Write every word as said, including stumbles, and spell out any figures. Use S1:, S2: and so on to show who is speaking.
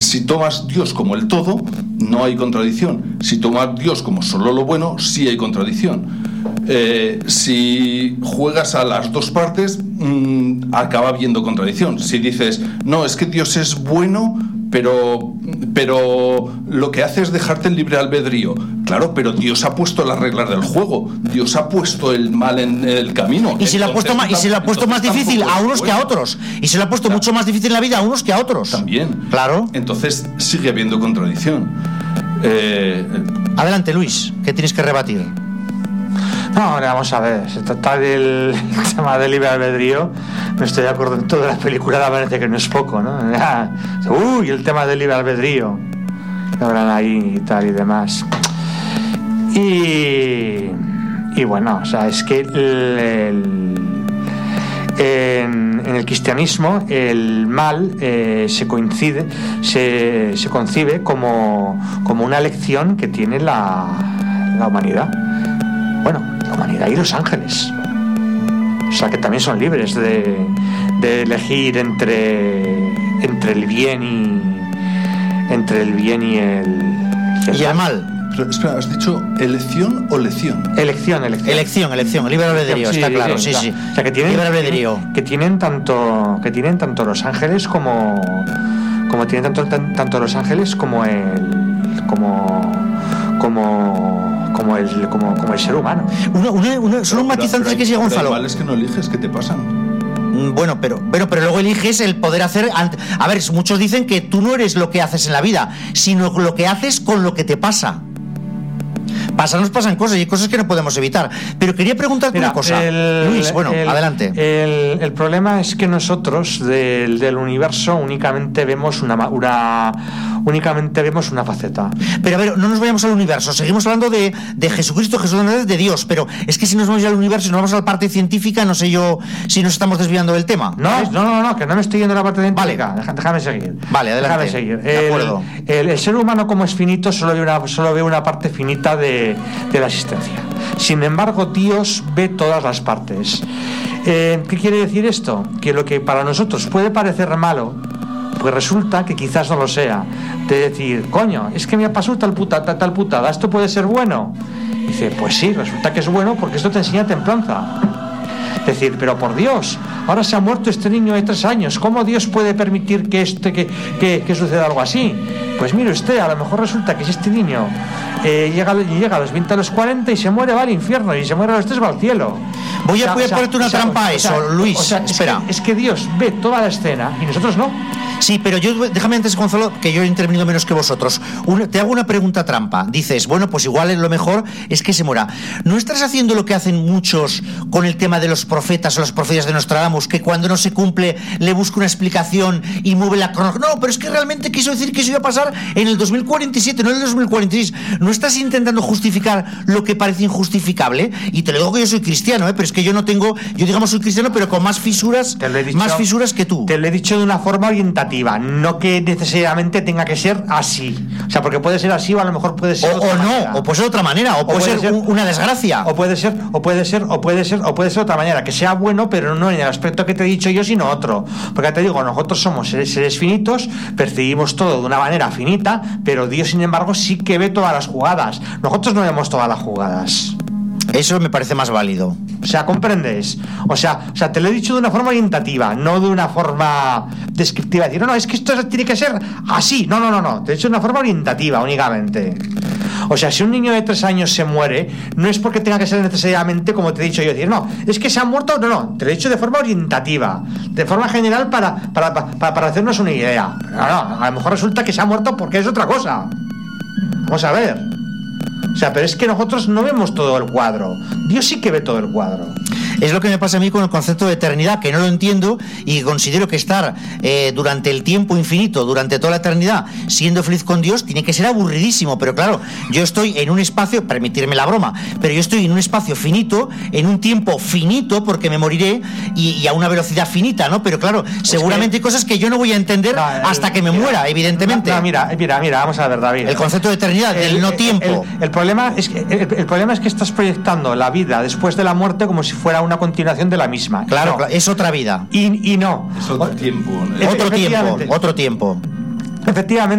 S1: si tomas Dios como el todo, no hay contradicción. Si tomas Dios como solo lo bueno, sí hay contradicción. Eh, si juegas a las dos partes, mmm, acaba habiendo contradicción. Si dices, no, es que Dios es bueno, pero, pero lo que hace es dejarte el libre albedrío. Claro, pero Dios ha puesto las reglas del juego. Dios ha puesto el mal en el camino.
S2: Y se lo ha puesto más, y se lo ha puesto más difícil a unos que a otros. Y se lo ha puesto claro. mucho más difícil en la vida a unos que a otros.
S1: También.
S2: Claro.
S1: Entonces sigue habiendo contradicción. Eh...
S2: Adelante, Luis, ¿qué tienes que rebatir?
S3: No, ahora vamos a ver, se trata del tema del libre albedrío. No estoy de acuerdo en toda la película, parece que no es poco, ¿no? Uy, el tema del libre albedrío, que hablan ahí y tal y demás. Y, y bueno, o sea, es que el, el, en, en el cristianismo el mal eh, se coincide, se, se concibe como, como una elección que tiene la, la humanidad. Bueno, la humanidad y los ángeles. O sea, que también son libres de, de elegir entre, entre el bien y entre el bien y el,
S2: y el, y el mal.
S1: Pero espera, ¿has dicho elección o lección?
S3: Elección, elección.
S2: Elección, elección, libre albedrío, sí, está claro, sí, sí.
S3: O sea, que tienen
S2: libre albedrío.
S3: Que tienen tanto que tienen tanto los ángeles como como tienen tanto tan, tanto los ángeles como el como como como el como, como el ser humano.
S2: Una, una, una, solo un matizante antes de que siga Gonzalo.
S1: Igual es que no eliges, ¿qué te pasan?
S2: Bueno, pero, pero, pero luego eliges el poder hacer. A ver, muchos dicen que tú no eres lo que haces en la vida, sino lo que haces con lo que te pasa. Pasan, nos pasan cosas y hay cosas que no podemos evitar. Pero quería preguntarte
S3: Mira,
S2: una cosa.
S3: El,
S2: Luis, bueno,
S3: el,
S2: adelante.
S3: El, el problema es que nosotros del, del universo únicamente vemos una, una únicamente vemos una faceta.
S2: Pero a ver, no nos vayamos al universo. Seguimos hablando de, de Jesucristo, Jesús de Dios. Pero es que si nos vamos al universo y nos vamos a la parte científica, no sé yo si nos estamos desviando del tema.
S3: No, no, no, no, que no me estoy yendo a la parte científica.
S2: Vale.
S3: Déjame, déjame seguir.
S2: Vale, adelante.
S3: Déjame seguir.
S2: De acuerdo.
S3: El, el, el ser humano, como es finito, solo ve una, solo ve una parte finita de, de la existencia. Sin embargo, Dios ve todas las partes. Eh, ¿Qué quiere decir esto? Que lo que para nosotros puede parecer malo, pues resulta que quizás no lo sea. De decir, coño, es que me ha pasado tal puta, tal, tal putada, ¿esto puede ser bueno? Y dice, pues sí, resulta que es bueno porque esto te enseña templanza. Es decir, pero por Dios, ahora se ha muerto este niño de tres años, ¿cómo Dios puede permitir que, este, que, que, que suceda algo así? Pues mire usted, a lo mejor resulta que si este niño eh, llega, llega a los veinte, a los cuarenta y se muere, va al infierno, y se muere a los tres, va al cielo.
S2: Voy a,
S3: o sea,
S2: voy a
S3: o sea,
S2: ponerte una
S3: o sea,
S2: trampa a eso,
S3: o sea,
S2: Luis,
S3: o sea,
S2: espera.
S3: Es que, es que Dios ve toda la escena y nosotros no.
S2: Sí, pero yo, déjame antes, Gonzalo, que yo he intervenido menos que vosotros. Una, te hago una pregunta trampa. Dices, bueno, pues igual lo mejor es que se muera. ¿No estás haciendo lo que hacen muchos con el tema de los profetas o las profecías de Nostradamus, que cuando no se cumple le busca una explicación y mueve la cronología? No, pero es que realmente quiso decir que eso iba a pasar en el dos mil cuarenta y siete, no en el dos mil cuarenta y seis. ¿No estás intentando justificar lo que parece injustificable? Y te lo digo que yo soy cristiano, ¿eh? Pero es que yo no tengo, yo digamos soy cristiano, pero con más fisuras,
S3: dicho,
S2: más fisuras que tú.
S3: Te lo he dicho de una forma orientativa. No que necesariamente tenga que ser así. O sea, porque puede ser así o a lo mejor puede ser
S2: o,
S3: otra
S2: o no,
S3: manera.
S2: o puede ser de otra manera, o, o puede, puede ser, ser una desgracia.
S3: O puede ser, o puede ser, o puede ser, o puede ser de otra manera, que sea bueno, pero no en el aspecto que te he dicho yo, sino otro. Porque te digo, nosotros somos seres, seres finitos, percibimos todo de una manera finita, pero Dios, sin embargo, sí que ve todas las jugadas. Nosotros no vemos todas las jugadas.
S2: Eso me parece más válido.
S3: O sea, ¿comprendes? O sea, o sea, te lo he dicho de una forma orientativa, no de una forma descriptiva. Decir, no, no, es que esto tiene que ser así. No, no, no, no. Te lo he dicho de una forma orientativa únicamente. O sea, si un niño de tres años se muere, no es porque tenga que ser necesariamente como te he dicho yo. Decir, no, es que se ha muerto. No, no. Te lo he dicho de forma orientativa, de forma general para, para, para, para hacernos una idea. No, no, a lo mejor resulta que se ha muerto porque es otra cosa. Vamos a ver. O sea, pero es que nosotros no vemos todo el cuadro. Dios sí que ve todo el cuadro.
S2: Es lo que me pasa a mí con el concepto de eternidad, que no lo entiendo y considero que estar eh, durante el tiempo infinito, durante toda la eternidad, siendo feliz con Dios, tiene que ser aburridísimo. Pero claro, yo estoy en un espacio, permitirme la broma, pero yo estoy en un espacio finito, en un tiempo finito, porque me moriré y, y a una velocidad finita, ¿no? Pero claro, pues seguramente hay cosas que yo no voy a entender no, el, hasta que me mira, muera, evidentemente.
S3: No, no, mira, mira, mira, vamos a ver, David.
S2: El concepto de eternidad, el, del no tiempo.
S3: El, el, el, problema es que, el, el problema es que estás proyectando la vida después de la muerte como si fuera una continuación de la misma.
S2: Claro,
S3: no.
S2: claro, es otra vida.
S3: Y, y no.
S1: Es otro tiempo.
S2: Otro tiempo, otro tiempo.
S3: Efectivamente.